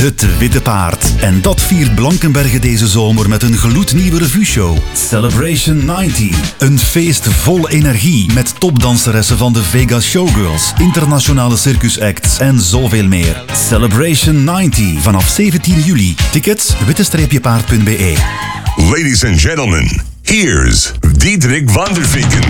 Het Witte Paard. En dat viert Blankenberge deze zomer met een gloednieuwe revueshow. Celebration 90. Een feest vol energie met topdanseressen van de Vegas Showgirls, internationale circusacts en zoveel meer. Celebration 90 vanaf 17 juli. Tickets witte-paard.be. Ladies and gentlemen, here's Diederik van der Vinken.